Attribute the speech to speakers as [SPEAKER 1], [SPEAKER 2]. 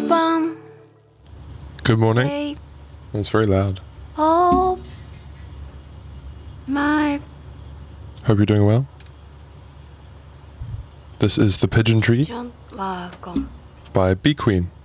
[SPEAKER 1] Good morning. That's very loud.
[SPEAKER 2] Oh, my.
[SPEAKER 1] Hope you're doing well. This is The Pigeon Tree
[SPEAKER 2] John, con.
[SPEAKER 1] by Bee Queen.